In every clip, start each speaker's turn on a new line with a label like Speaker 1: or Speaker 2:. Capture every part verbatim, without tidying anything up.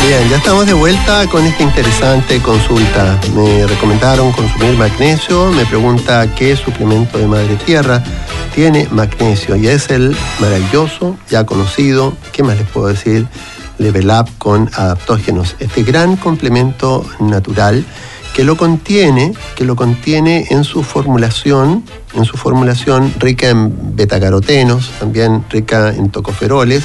Speaker 1: Bien, ya estamos de vuelta con esta interesante consulta. Me recomendaron consumir magnesio, me pregunta qué suplemento de Madre Tierra tiene magnesio, y es el maravilloso, ya conocido, ¿qué más les puedo decir? Level Up con adaptógenos, este gran complemento natural que lo contiene, que lo contiene en su formulación, en su formulación rica en betacarotenos, también rica en tocoferoles.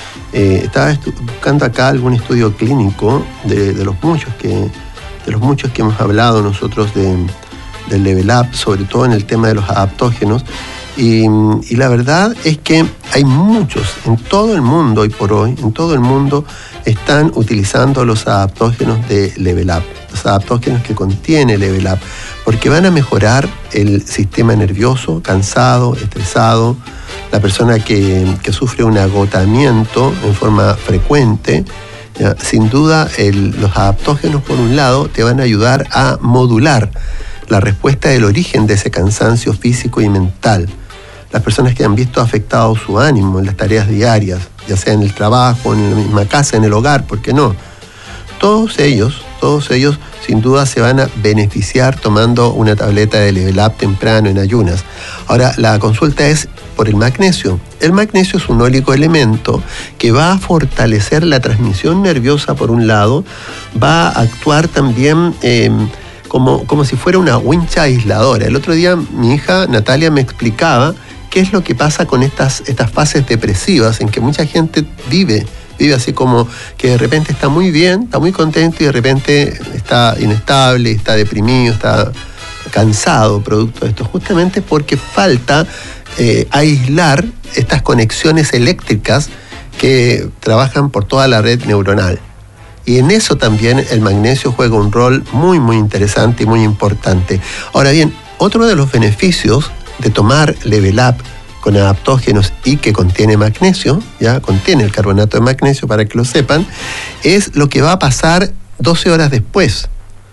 Speaker 1: Eh, estaba buscando acá algún estudio clínico de, de los muchos que de los muchos que hemos hablado nosotros de, del Level Up, sobre todo en el tema de los adaptógenos, y, y la verdad es que hay muchos en todo el mundo hoy por hoy, en todo el mundo están utilizando los adaptógenos de Level Up, los adaptógenos que contiene Level Up, porque van a mejorar el sistema nervioso, cansado, estresado, la persona que, que sufre un agotamiento en forma frecuente. ¿Ya? Sin duda, el, los adaptógenos, por un lado, te van a ayudar a modular la respuesta del origen de ese cansancio físico y mental. Las personas que han visto afectado su ánimo en las tareas diarias, ya sea en el trabajo, en la misma casa, en el hogar, ¿por qué no? Todos ellos, todos ellos sin duda se van a beneficiar tomando una tableta de Level Up temprano en ayunas. Ahora, la consulta es por el magnesio. El magnesio es un oligoelemento que va a fortalecer la transmisión nerviosa por un lado, va a actuar también eh, como, como si fuera una wincha aisladora. El otro día mi hija Natalia me explicaba qué es lo que pasa con estas, estas fases depresivas en que mucha gente vive. Vive así como que de repente está muy bien, está muy contento y de repente está inestable, está deprimido, está cansado producto de esto, justamente porque falta eh, aislar estas conexiones eléctricas que trabajan por toda la red neuronal. Y en eso también el magnesio juega un rol muy, muy interesante y muy importante. Ahora bien, otro de los beneficios de tomar Level Up con adaptógenos y que contiene magnesio, ya contiene el carbonato de magnesio para que lo sepan, es lo que va a pasar doce horas después.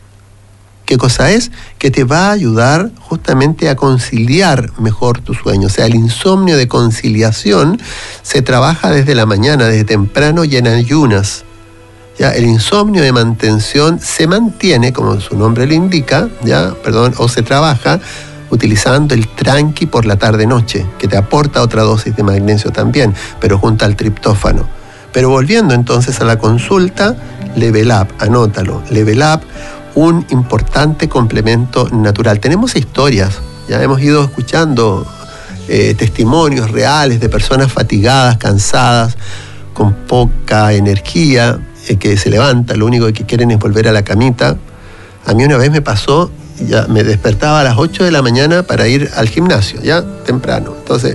Speaker 1: ¿Qué cosa es? Que te va a ayudar justamente a conciliar mejor tu sueño. O sea, el insomnio de conciliación se trabaja desde la mañana, desde temprano y en ayunas. Ya, el insomnio de mantención se mantiene, como su nombre lo indica, ya, perdón, o se trabaja utilizando el tranqui por la tarde-noche, que te aporta otra dosis de magnesio también, pero junto al triptófano. Pero volviendo entonces a la consulta, Level Up, anótalo, Level Up, un importante complemento natural. Tenemos historias, ya hemos ido escuchando eh, testimonios reales de personas fatigadas, cansadas, con poca energía, eh, que se levantan, lo único que quieren es volver a la camita. A mí una vez me pasó, ya me despertaba a las ocho de la mañana para ir al gimnasio, ya temprano. Entonces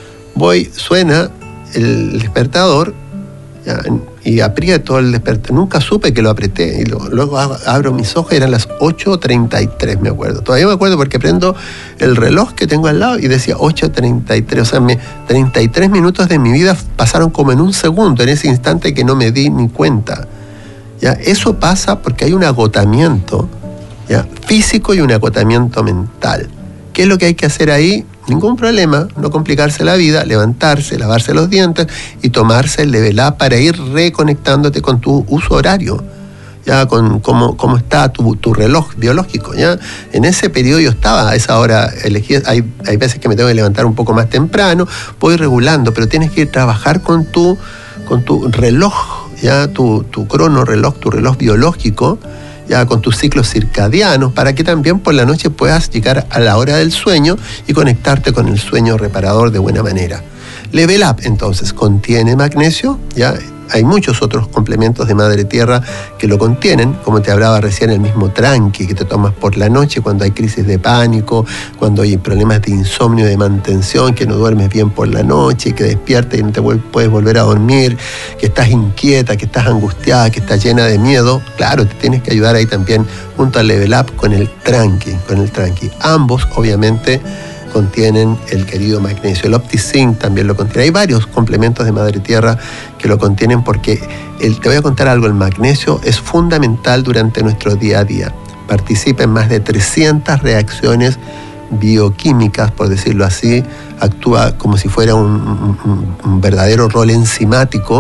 Speaker 1: voy, suena el despertador, ya, y aprieto el despertador. Nunca supe que lo apreté y lo, luego abro mis ojos, eran las ocho treinta y tres, me acuerdo. Todavía me acuerdo porque prendo el reloj que tengo al lado y decía ocho treinta y tres. O sea, me, treinta y tres minutos de mi vida pasaron como en un segundo, en ese instante que no me di ni cuenta. Ya, eso pasa porque hay un agotamiento, ¿ya?, físico y un agotamiento mental. ¿Qué es lo que hay que hacer ahí? Ningún problema, no complicarse la vida, levantarse, lavarse los dientes y tomarse el Level Up para ir reconectándote con tu uso horario, ya, con cómo, cómo está tu, tu reloj biológico, ya. En ese periodo yo estaba a esa hora, elegí, hay, hay veces que me tengo que levantar un poco más temprano, voy regulando, pero tienes que ir a trabajar con tu, con tu reloj, ya, tu, tu crono reloj, tu reloj biológico, ya, con tus ciclos circadianos, para que también por la noche puedas llegar a la hora del sueño y conectarte con el sueño reparador de buena manera. Level Up, entonces, contiene magnesio, ya. Hay muchos otros complementos de Madre Tierra que lo contienen, como te hablaba recién, el mismo tranqui que te tomas por la noche cuando hay crisis de pánico, cuando hay problemas de insomnio, de mantención, que no duermes bien por la noche, que despiertas y no te puedes volver a dormir, que estás inquieta, que estás angustiada, que estás llena de miedo. Claro, te tienes que ayudar ahí también junto al Level Up con el tranqui, con el tranqui. Ambos, obviamente, contienen el querido magnesio. El OptiZinc también lo contiene. Hay varios complementos de Madre Tierra que lo contienen porque el, te voy a contar algo, el magnesio es fundamental durante nuestro día a día. Participa en más de trescientas reacciones bioquímicas, por decirlo así, actúa como si fuera un, un, un verdadero rol enzimático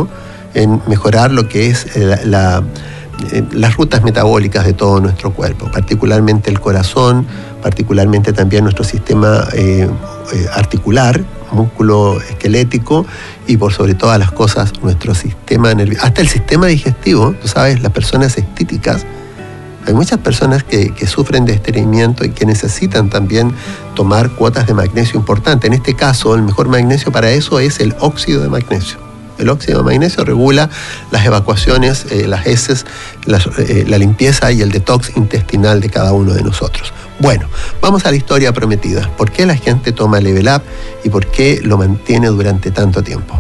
Speaker 1: en mejorar lo que es la, la, las rutas metabólicas de todo nuestro cuerpo, particularmente el corazón, particularmente también nuestro sistema eh, eh, articular, músculo esquelético y por sobre todas las cosas nuestro sistema nervioso, hasta el sistema digestivo. Tú sabes, las personas estíticas, hay muchas personas que, que sufren de estreñimiento y que necesitan también tomar cuotas de magnesio importantes. En este caso, el mejor magnesio para eso es el óxido de magnesio. El óxido de magnesio regula las evacuaciones, eh, las heces, la, eh, la limpieza y el detox intestinal de cada uno de nosotros. Bueno, vamos a la historia prometida. ¿Por qué la gente toma Level Up y por qué lo mantiene durante tanto tiempo?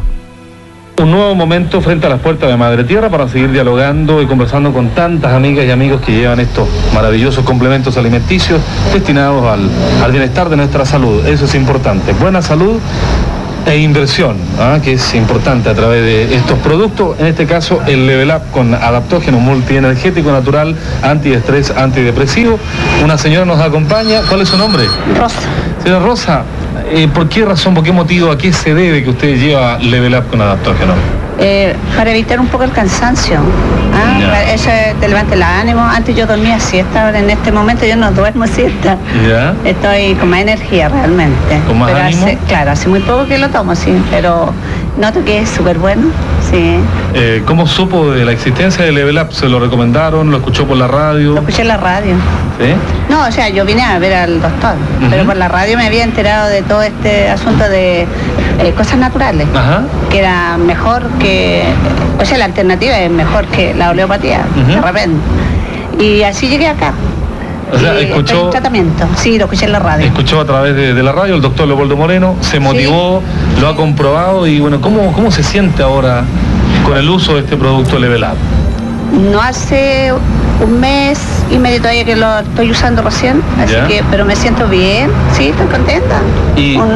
Speaker 2: Un nuevo momento frente a las puertas de Madre Tierra para seguir dialogando y conversando con tantas amigas y amigos que llevan estos maravillosos complementos alimenticios destinados al, al bienestar de nuestra salud. Eso es importante. Buena salud e inversión, ¿ah? que es importante a través de estos productos, en este caso el Level Up con adaptógeno multienergético natural, antiestrés, antidepresivo. Una señora nos acompaña. ¿Cuál es su nombre?
Speaker 3: Rosa.
Speaker 2: Señora Rosa, eh, ¿por qué razón, por qué motivo, a qué se debe que usted lleva Level Up con adaptógeno?
Speaker 3: Eh, para evitar un poco el cansancio, ¿ah? Para eso te levanta el ánimo. Antes yo dormía siesta, ahora en este momento yo no duermo siesta.
Speaker 2: ¿Ya?
Speaker 3: Estoy con más energía realmente.
Speaker 2: ¿Con más
Speaker 3: pero
Speaker 2: ánimo?
Speaker 3: Hace, claro, hace muy poco que lo tomo, sí, pero noto que es súper bueno, sí.
Speaker 2: Eh, ¿Cómo supo de la existencia de Level Up? ¿Se lo recomendaron? ¿Lo escuchó por la radio?
Speaker 3: Lo escuché en la radio.
Speaker 2: ¿Sí?
Speaker 3: No, o sea, yo vine a ver al doctor, uh-huh. pero por la radio me había enterado de todo este asunto de eh, cosas naturales,
Speaker 2: Ajá.
Speaker 3: que era mejor que, o sea, la alternativa es mejor que la homeopatía, uh-huh. de repente. Y así llegué acá.
Speaker 2: O sea,
Speaker 3: y
Speaker 2: escuchó...
Speaker 3: el tratamiento, sí, lo escuché en la radio.
Speaker 2: Escuchó a través de, de la radio el doctor Leopoldo Moreno, se motivó, sí. lo ha comprobado y bueno, ¿cómo, cómo se siente ahora con el uso de este producto Level Up?
Speaker 3: No hace un mes y medio todavía que lo estoy usando recién, así ¿Ya? que, pero me siento bien, sí, estoy contenta.
Speaker 2: Y
Speaker 3: un,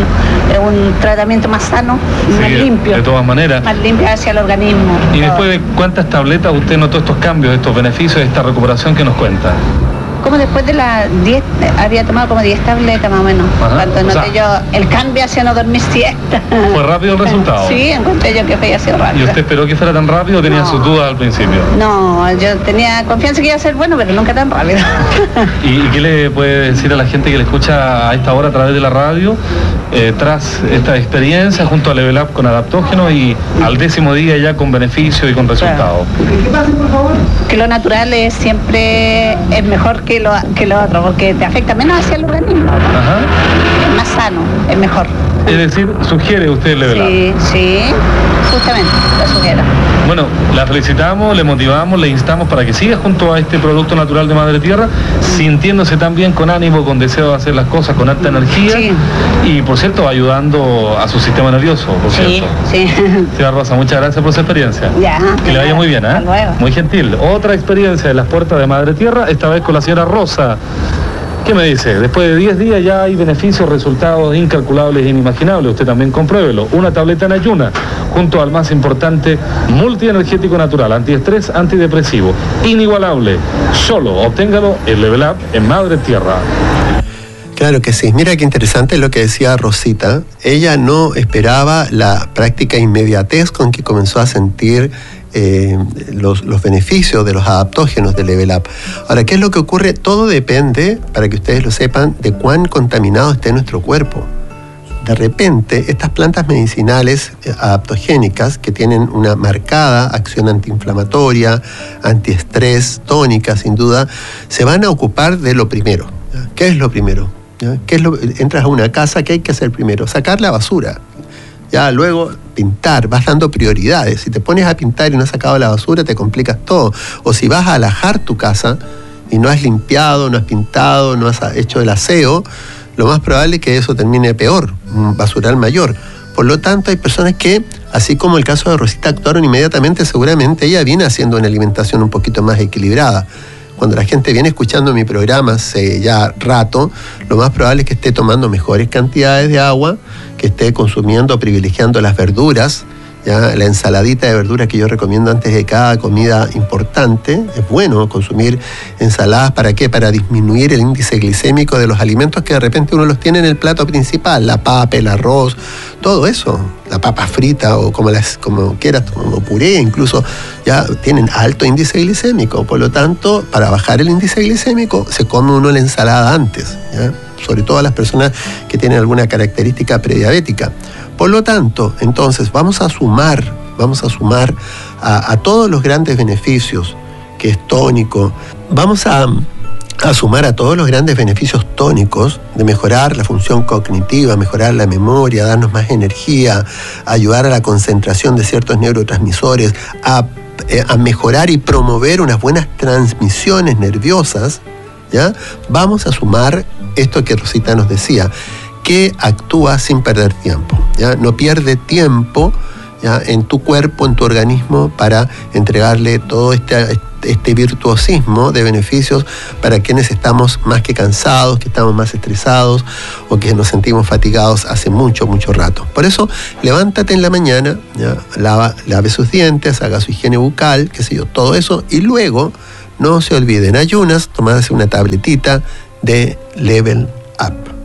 Speaker 3: un tratamiento más sano,
Speaker 2: sí,
Speaker 3: más limpio.
Speaker 2: De todas maneras.
Speaker 3: Más limpio hacia el organismo.
Speaker 2: ¿Y todo. Después de cuántas tabletas usted notó estos cambios, estos beneficios, esta recuperación que nos cuenta?
Speaker 3: Como después de las diez, había tomado como diez tabletas más o menos. Ajá, cuando noté sea, yo el cambio hacia no dormir siesta.
Speaker 2: ¿Fue rápido el resultado?
Speaker 3: Sí, encontré yo que había sido rápido.
Speaker 2: ¿Y usted esperó que fuera tan rápido o tenía no. sus dudas al principio?
Speaker 3: No, yo tenía confianza que iba a ser bueno, pero nunca tan rápido.
Speaker 2: ¿Y, y qué le puede decir a la gente que le escucha a esta hora a través de la radio, eh, tras esta experiencia junto a Level Up con adaptógeno y al décimo día ya con beneficio y con resultados?
Speaker 3: Claro. ¿Qué pasa, por favor? Que lo natural es siempre es mejor que lo, que lo otro, porque te afecta menos hacia el organismo.
Speaker 2: Ajá.
Speaker 3: Es más sano, es mejor.
Speaker 2: Es decir, sugiere usted Level Up.
Speaker 3: Sí, sí, justamente, lo sugiero.
Speaker 2: Bueno, la felicitamos, le motivamos, le instamos para que siga junto a este producto natural de Madre Tierra, sintiéndose tan bien, con ánimo, con deseo de hacer las cosas, con alta energía.
Speaker 3: Sí.
Speaker 2: Y, por cierto, ayudando a su sistema nervioso, por
Speaker 3: sí,
Speaker 2: cierto.
Speaker 3: Sí,
Speaker 2: Señora Rosa, muchas gracias por su experiencia.
Speaker 3: Ya.
Speaker 2: Que le vaya muy bien, ¿eh?
Speaker 3: Hasta luego.
Speaker 2: Muy gentil. Otra experiencia de las puertas de Madre Tierra, esta vez con la señora Rosa. ¿Qué me dice? Después de diez días ya hay beneficios, resultados incalculables e inimaginables. Usted también compruébelo. Una tableta en ayuna, junto al más importante multienergético natural, antiestrés, antidepresivo. Inigualable. Solo obténgalo en Level Up en Madre Tierra.
Speaker 1: Claro que sí. Mira qué interesante lo que decía Rosita. Ella no esperaba la práctica inmediatez con que comenzó a sentir Eh, los, los beneficios de los adaptógenos de Level Up. Ahora, ¿qué es lo que ocurre? Todo depende, para que ustedes lo sepan, de cuán contaminado esté nuestro cuerpo. De repente, estas plantas medicinales adaptogénicas, que tienen una marcada acción antiinflamatoria, antiestrés, tónica, sin duda, se van a ocupar de lo primero. ¿Ya? ¿Qué es lo primero? ¿Ya? ¿Qué es lo, entras a una casa, ¿qué hay que hacer primero? Sacar la basura. Ya, luego pintar, vas dando prioridades. Si te pones a pintar y no has sacado la basura, te complicas todo. O si vas a alajar tu casa y no has limpiado, no has pintado, no has hecho el aseo, lo más probable es que eso termine peor, un basural mayor. Por lo tanto, hay personas que, así como el caso de Rosita, actuaron inmediatamente. Seguramente ella viene haciendo una alimentación un poquito más equilibrada. Cuando la gente viene escuchando mi programa hace ya rato, lo más probable es que esté tomando mejores cantidades de agua, que esté consumiendo, privilegiando las verduras, ¿ya? La ensaladita de verduras que yo recomiendo antes de cada comida importante. Es bueno consumir ensaladas. ¿Para qué? Para disminuir el índice glicémico de los alimentos que de repente uno los tiene en el plato principal. La papa, el arroz, todo eso. La papa frita o como, las, como quieras, como puré, incluso ya tienen alto índice glicémico. Por lo tanto, para bajar el índice glicémico, se come uno la ensalada antes, ¿ya? Sobre todo a las personas que tienen alguna característica prediabética. Por lo tanto, entonces, vamos a sumar, vamos a sumar a, a todos los grandes beneficios que es tónico. Vamos a, a sumar a todos los grandes beneficios tónicos de mejorar la función cognitiva, mejorar la memoria, darnos más energía, ayudar a la concentración de ciertos neurotransmisores, a, a mejorar y promover unas buenas transmisiones nerviosas, ¿ya? Vamos a sumar esto que Rosita nos decía, que actúa sin perder tiempo, ¿ya? No pierde tiempo, ¿ya? En tu cuerpo, en tu organismo, para entregarle todo este, este virtuosismo de beneficios para quienes estamos más que cansados, que estamos más estresados o que nos sentimos fatigados hace mucho, mucho rato. Por eso, levántate en la mañana, ¿ya? Lava, lave sus dientes, haga su higiene bucal, qué sé yo, todo eso, y luego no se olviden, ayunas, tomarse una tabletita de Level Up.